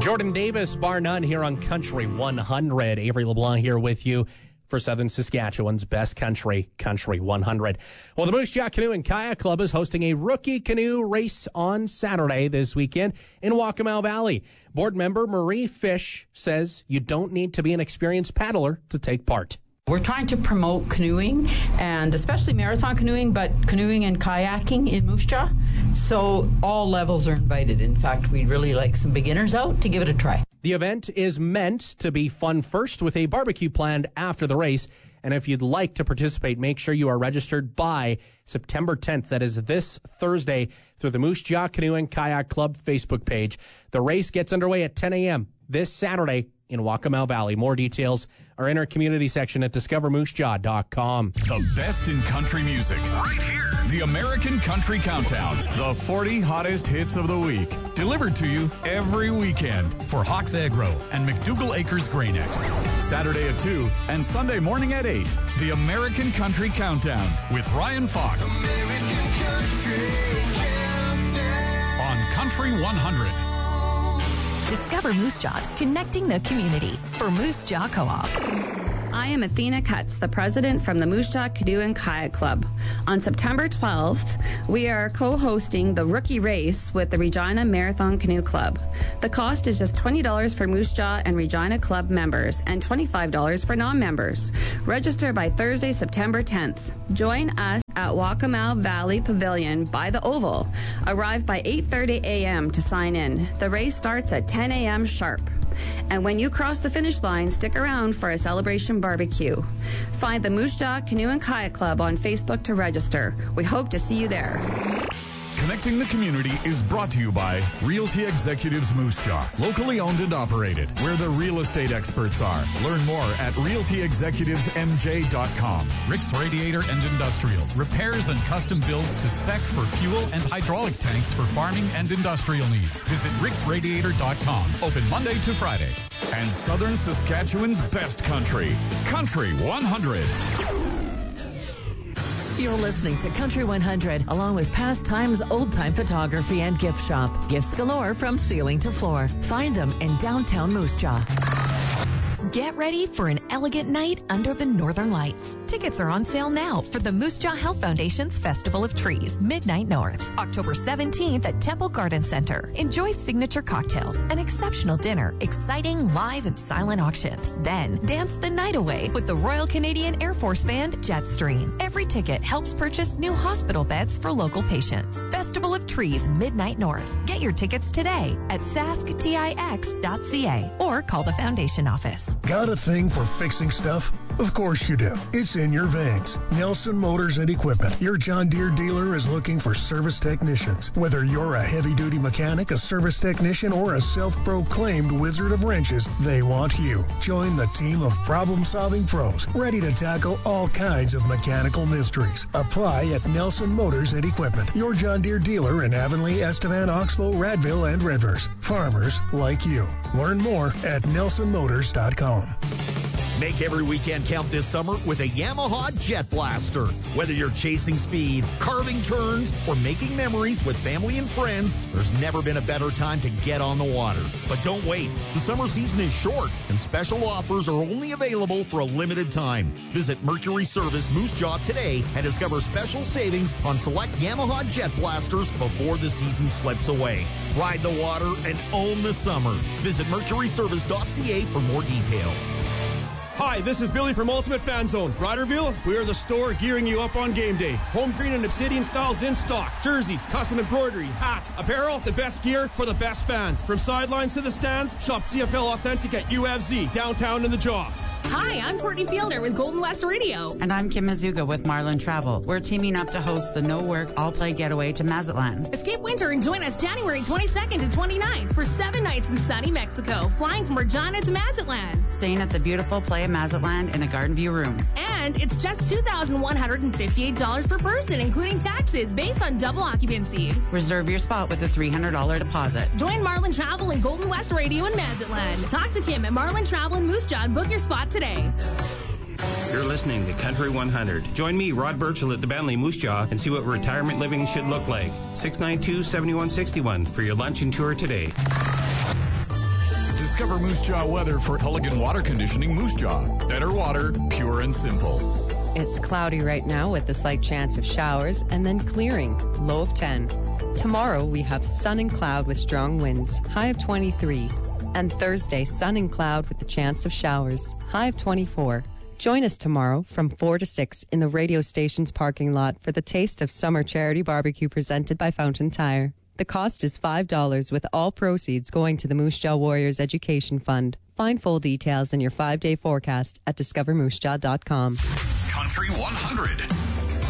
Jordan Davis, bar none, here on Country 100. Avery LeBlanc here with you for Southern Saskatchewan's best country, Country 100. Well, the Moose Jaw Canoe and Kayak Club is hosting a rookie canoe race on Saturday this weekend in Waccamaw Valley. Board member Marie Fish says you don't need to be an experienced paddler to take part. We're trying to promote canoeing, and especially marathon canoeing, but canoeing and kayaking in Moose Jaw. So all levels are invited. In fact, we'd really like some beginners out to give it a try. The event is meant to be fun first, with a barbecue planned after the race. And if you'd like to participate, make sure you are registered by September 10th. That is this Thursday through the Moose Jaw Canoe and Kayak Club Facebook page. The race gets underway at 10 a.m. this Saturday in Waccamaw Valley. More details are in our community section at discovermoosejaw.com. The best in country music. Right here. The American Country Countdown. The 40 hottest hits of the week. Delivered to you every weekend for Hawks Agro and McDougall Acres Grain-X. Saturday at 2 and Sunday morning at 8. The American Country Countdown with Ryan Fox. American Country Countdown. On Country 100. Discover Moose Jaws, connecting the community for Moose Jaw Co-op. I am Athena Cutts, the president from the Moose Jaw Canoe and Kayak Club. On September 12th, we are co-hosting the rookie race with the Regina Marathon Canoe Club. The cost is just $20 for Moose Jaw and Regina Club members and $25 for non-members. Register by Thursday, September 10th. Join us at Waccamaw Valley Pavilion by the Oval. Arrive by 8:30 a.m. to sign in. The race starts at 10 a.m. sharp. And when you cross the finish line, stick around for a celebration barbecue. Find the Moose Jaw Canoe and Kayak Club on Facebook to register. We hope to see you there. Connecting the community is brought to you by Realty Executives Moose Jaw, locally owned and operated, where the real estate experts are. Learn more at realtyexecutivesmj.com. Rick's Radiator and Industrial, repairs and custom builds to spec for fuel and hydraulic tanks for farming and industrial needs. Visit ricksradiator.com. Open Monday to Friday. And Southern Saskatchewan's best country, Country 100. You're listening to Country 100, along with Pastimes Old-Time Photography and Gift Shop. Gifts galore from ceiling to floor. Find them in downtown Moose Jaw. Get ready for an elegant night under the Northern Lights. Tickets are on sale now for the Moose Jaw Health Foundation's Festival of Trees, Midnight North, October 17th at Temple Garden Center. Enjoy signature cocktails, an exceptional dinner, exciting live and silent auctions. Then dance the night away with the Royal Canadian Air Force Band Jetstream. Every ticket helps purchase new hospital beds for local patients. Festival of Trees, Midnight North. Get your tickets today at sasktix.ca or call the foundation office. Got a thing for fixing stuff? Of course you do. It's in your veins. Nelson Motors and Equipment. Your John Deere dealer is looking for service technicians. Whether you're a heavy-duty mechanic, a service technician, or a self-proclaimed wizard of wrenches, they want you. Join the team of problem-solving pros, ready to tackle all kinds of mechanical mysteries. Apply at Nelson Motors and Equipment. Your John Deere dealer in Avonlea, Estevan, Oxbow, Radville, and Redvers. Farmers like you. Learn more at nelsonmotors.com. Make every weekend count this summer with a Yamaha Jet Blaster. Whether you're chasing speed, carving turns, or making memories with family and friends, there's never been a better time to get on the water. But don't wait. The summer season is short, and special offers are only available for a limited time. Visit Mercury Service Moose Jaw today and discover special savings on select Yamaha Jet Blasters before the season slips away. Ride the water and own the summer. Visit mercuryservice.ca for more details. Hi, this is Billy from Ultimate Fan Zone. Riderville, we are the store gearing you up on game day. Home green and obsidian styles in stock. Jerseys, custom embroidery, hats, apparel, the best gear for the best fans. From sidelines to the stands, shop CFL Authentic at UFZ, downtown in the Jaw. Hi, I'm Courtney Fielder with Golden West Radio. And I'm Kim Mazuga with Marlin Travel. We're teaming up to host the No Work, All Play Getaway to Mazatlan. Escape winter and join us January 22nd to 29th for 7 nights in sunny Mexico, flying from Regina to Mazatlan. Staying at the beautiful Playa Mazatlan in a garden view room. And it's just $2,158 per person, including taxes, based on double occupancy. Reserve your spot with a $300 deposit. Join Marlin Travel and Golden West Radio in Mazatlan. Talk to Kim at Marlin Travel and Moose Jaw and book your spot today. You're listening to Country 100. Join me, Rod Burchell, at the Bentley Moose Jaw and see what retirement living should look like. 692-7161 for your lunch and tour today. Discover Moose Jaw weather for Culligan Water Conditioning Moose Jaw. Better water, pure and simple. It's cloudy right now with a slight chance of showers and then clearing, low of 10. Tomorrow we have sun and cloud with strong winds, high of 23. And Thursday, sun and cloud with the chance of showers, high of 24. Join us tomorrow from 4 to 6 in the radio station's parking lot for the Taste of Summer Charity Barbecue presented by Fountain Tire. The cost is $5 with all proceeds going to the Moose Jaw Warriors Education Fund. Find full details in your 5-day forecast at discovermoosejaw.com. Country 100.